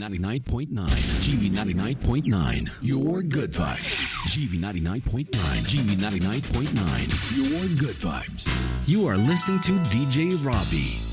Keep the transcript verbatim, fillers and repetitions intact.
ninety-nine point nine. G V ninety-nine point nine. Your good vibes. G V ninety-nine point nine. G V ninety-nine point nine. Your good vibes. You are listening to D J Robbie.